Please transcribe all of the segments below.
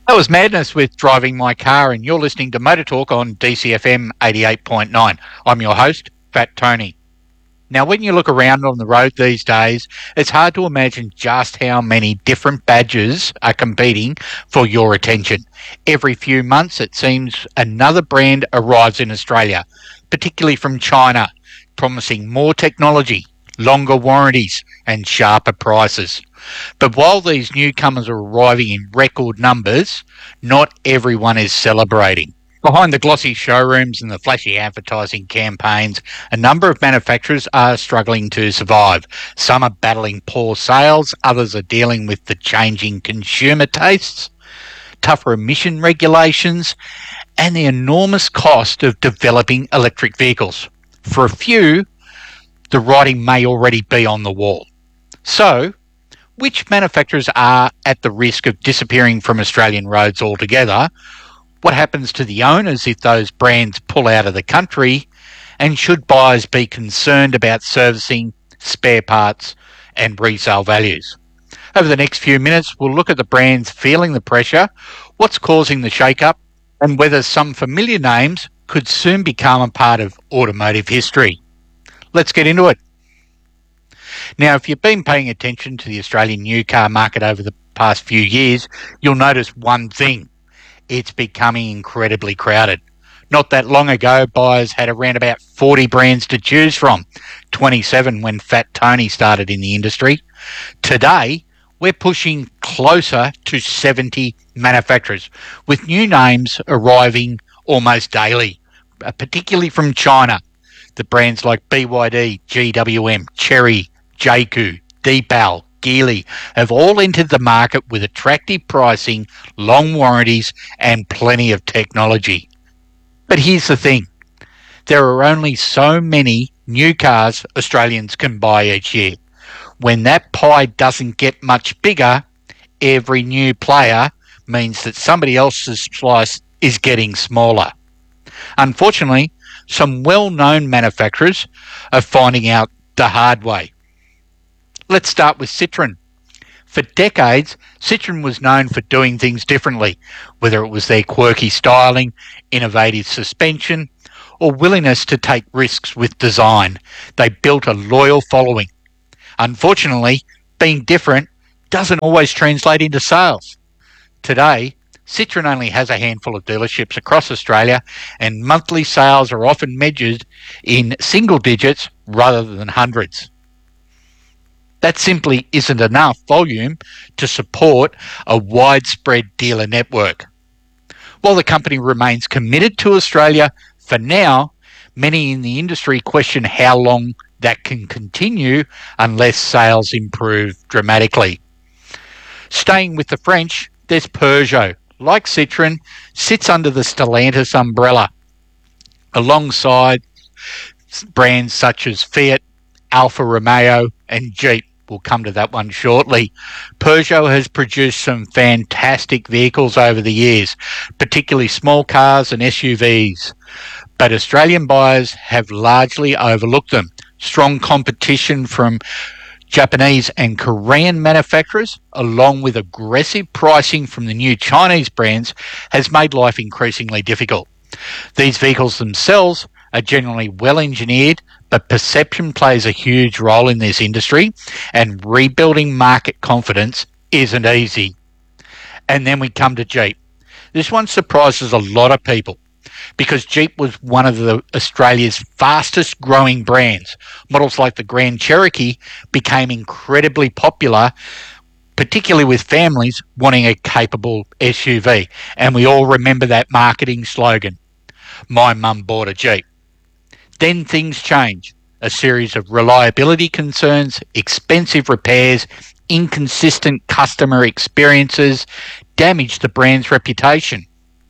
That was Madness with Driving My Car, and you're listening to Motor Talk on DCFM 88.9. I'm your host, Fat Tony. Now, when you look around on the road these days, it's hard to imagine just how many different badges are competing for your attention. Every few months, it seems another brand arrives in Australia, particularly from China, promising more technology, longer warranties, and sharper prices. But while these newcomers are arriving in record numbers, not everyone is celebrating. Behind the glossy showrooms and the flashy advertising campaigns, a number of manufacturers are struggling to survive. Some are battling poor sales, others are dealing with the changing consumer tastes, tougher emission regulations, and the enormous cost of developing electric vehicles. For a few, the writing may already be on the wall. So, which manufacturers are at the risk of disappearing from Australian roads altogether? What happens to the owners if those brands pull out of the country? And should buyers be concerned about servicing, spare parts and resale values? Over the next few minutes, we'll look at the brands feeling the pressure, what's causing the shake-up, and whether some familiar names could soon become a part of automotive history. Let's get into it. Now, if you've been paying attention to the Australian new car market over the past few years, you'll notice one thing. It's becoming incredibly crowded. Not that long ago, buyers had around about 40 brands to choose from, 27 when Fat Tony started in the industry. Today, we're pushing closer to 70 manufacturers, with new names arriving almost daily, particularly from China. The brands like BYD, GWM, Chery, Jaecoo, Deepal, Geely have all entered the market with attractive pricing, long warranties, and plenty of technology. But here's the thing. There are only so many new cars Australians can buy each year. When that pie doesn't get much bigger, every new player means that somebody else's slice is getting smaller. Unfortunately, some well-known manufacturers are finding out the hard way. Let's start with Citroën. For decades, Citroën was known for doing things differently, whether it was their quirky styling, innovative suspension, or willingness to take risks with design. They built a loyal following. Unfortunately, being different doesn't always translate into sales. Today, Citroën only has a handful of dealerships across Australia, and monthly sales are often measured in single digits rather than hundreds. That simply isn't enough volume to support a widespread dealer network. While the company remains committed to Australia, for now, many in the industry question how long that can continue unless sales improve dramatically. Staying with the French, there's Peugeot. Like Citroën, sits under the Stellantis umbrella, alongside brands such as Fiat, Alfa Romeo, and Jeep. We'll come to that one shortly. Peugeot has produced some fantastic vehicles over the years, particularly small cars and SUVs. But Australian buyers have largely overlooked them. Strong competition from Japanese and Korean manufacturers, along with aggressive pricing from the new Chinese brands, has made life increasingly difficult. These vehicles themselves are generally well engineered, but perception plays a huge role in this industry, and rebuilding market confidence isn't easy. And then we come to Jeep. This one surprises a lot of people because Jeep was one of Australia's fastest growing brands. Models like the Grand Cherokee became incredibly popular, particularly with families wanting a capable SUV. And we all remember that marketing slogan, "My mum bought a Jeep." Then things change. A series of reliability concerns, expensive repairs, inconsistent customer experiences damage the brand's reputation.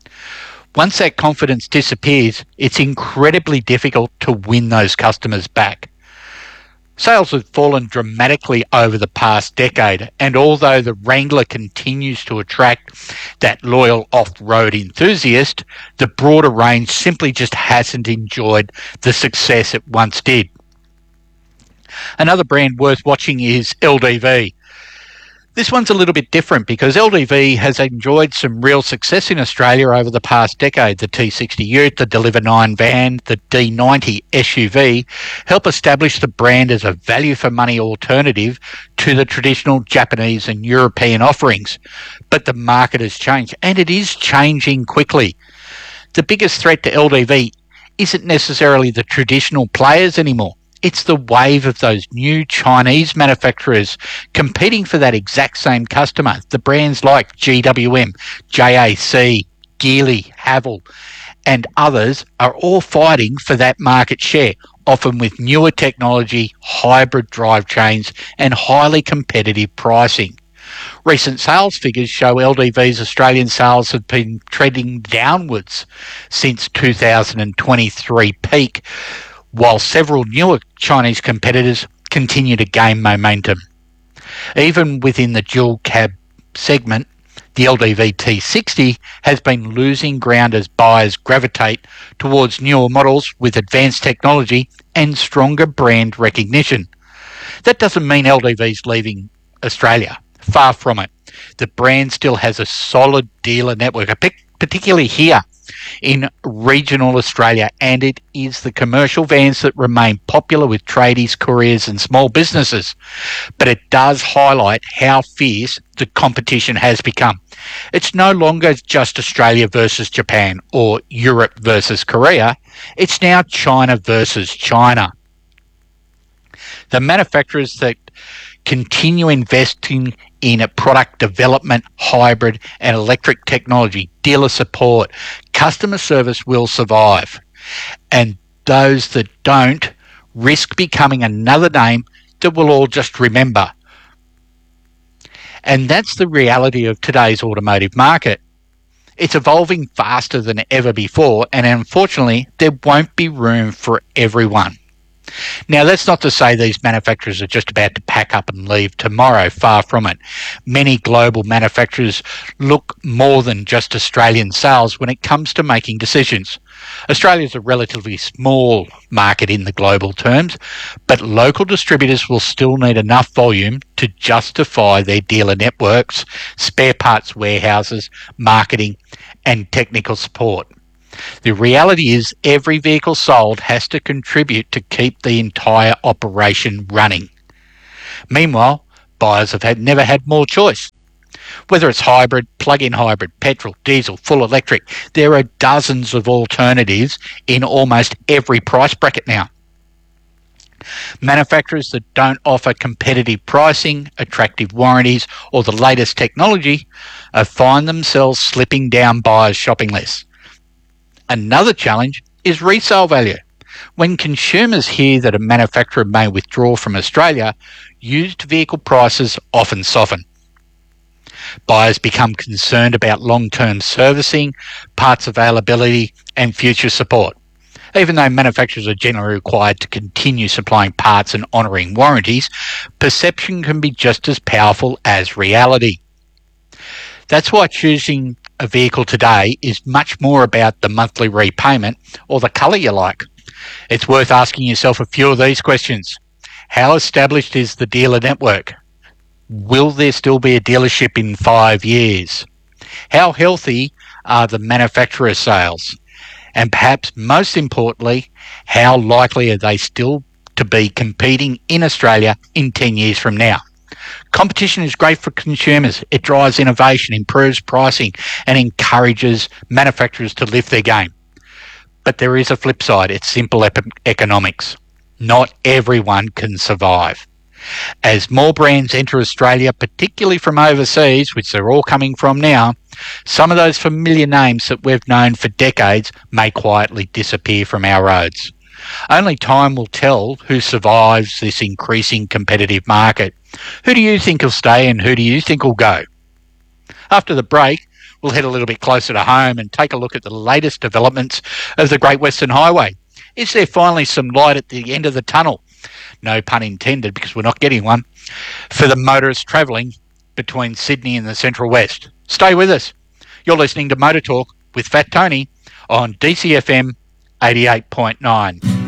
Once that confidence disappears, it's incredibly difficult to win those customers back. Sales have fallen dramatically over the past decade, and although the Wrangler continues to attract that loyal off-road enthusiast, the broader range simply just hasn't enjoyed the success it once did. Another brand worth watching is LDV. This one's a little bit different because LDV has enjoyed some real success in Australia over the past decade. The T60 Ute, the Deliver 9 van, the D90 SUV help establish the brand as a value-for-money alternative to the traditional Japanese and European offerings. But the market has changed, and it is changing quickly. The biggest threat to LDV isn't necessarily the traditional players anymore. It's the wave of those new Chinese manufacturers competing for that exact same customer. The brands like GWM, JAC, Geely, Haval, and others are all fighting for that market share, often with newer technology, hybrid drivetrains, and highly competitive pricing. Recent sales figures show LDV's Australian sales have been trending downwards since 2023 peak, while several newer Chinese competitors continue to gain momentum. Even within the dual cab segment, the LDV T60 has been losing ground as buyers gravitate towards newer models with advanced technology and stronger brand recognition. That doesn't mean LDV's leaving Australia. Far from it. The brand still has a solid dealer network, particularly here in regional Australia, and it is the commercial vans that remain popular with tradies, couriers and small businesses. But it does highlight how fierce the competition has become. It's no longer just Australia versus Japan or Europe versus Korea. It's now China versus China. The manufacturers that continue investing in a product development, hybrid and electric technology, dealer support, customer service will survive. And those that don't risk becoming another name that we'll all just remember. And that's the reality of today's automotive market. It's evolving faster than ever before, and unfortunately, there won't be room for everyone. Now, that's not to say these manufacturers are just about to pack up and leave tomorrow. Far from it. Many global manufacturers look more than just Australian sales when it comes to making decisions. Australia is a relatively small market in the global terms, but local distributors will still need enough volume to justify their dealer networks, spare parts warehouses, marketing and technical support. The reality is every vehicle sold has to contribute to keep the entire operation running. Meanwhile, buyers have never had more choice. Whether it's hybrid, plug-in hybrid, petrol, diesel, full electric, there are dozens of alternatives in almost every price bracket now. Manufacturers that don't offer competitive pricing, attractive warranties, or the latest technology find themselves slipping down buyers' shopping lists. Another challenge is resale value. When consumers hear that a manufacturer may withdraw from Australia, used vehicle prices often soften. Buyers become concerned about long-term servicing, parts availability, and future support. Even though manufacturers are generally required to continue supplying parts and honouring warranties, perception can be just as powerful as reality. That's why choosing a vehicle today is much more about the monthly repayment or the colour you like. It's worth asking yourself a few of these questions. How established is the dealer network? Will there still be a dealership in 5 years? How healthy are the manufacturer sales? And perhaps most importantly, how likely are they still to be competing in Australia in 10 years from now? Competition is great for consumers. It drives innovation, improves pricing, and encourages manufacturers to lift their game. But there is a flip side. It's simple economics. Not everyone can survive. As more brands enter Australia, particularly from overseas, which they're all coming from now, some of those familiar names that we've known for decades may quietly disappear from our roads. Only time will tell who survives this increasing competitive market. Who do you think will stay and who do you think will go? After the break, we'll head a little bit closer to home and take a look at the latest developments of the Great Western Highway. Is there finally some light at the end of the tunnel? No pun intended, because we're not getting one, for the motorists travelling between Sydney and the Central West. Stay with us. You're listening to Motor Talk with Fat Tony on DCFM 88.9.